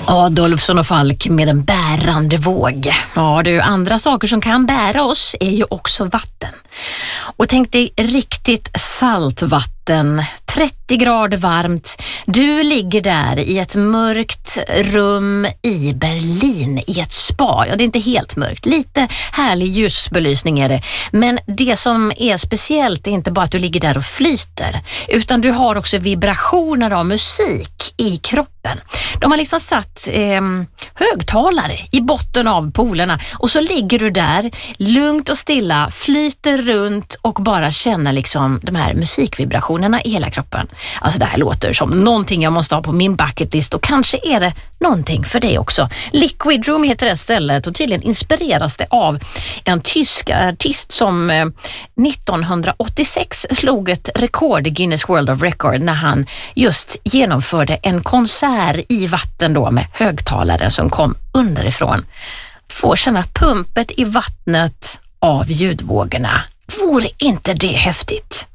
Adolfsson och Falk med en bärande våg. Ja du, andra saker som kan bära oss är ju också vatten. Och tänk dig riktigt saltvatten, 30 grader varmt. Du ligger där i ett mörkt rum i Berlin i ett spa. Ja, det är inte helt mörkt. Lite härlig ljusbelysning är det. Men det som är speciellt är inte bara att du ligger där och flyter, utan du har också vibrationer av musik i kroppen. De har liksom satt högtalare i botten av polerna och så ligger du där lugnt och stilla, flyter runt och bara känner liksom de här musikvibrationerna i hela kroppen. Alltså det här låter som någonting jag måste ha på min bucketlist och kanske är det någonting för dig också. Liquid Room heter det stället och tydligen inspireras det av en tysk artist som 1986 slog ett rekord i Guinness World of Record när han just genomförde en konsert i vatten då med högtalare som kom underifrån. Får känna pumpet i vattnet av ljudvågorna. Vore inte det häftigt?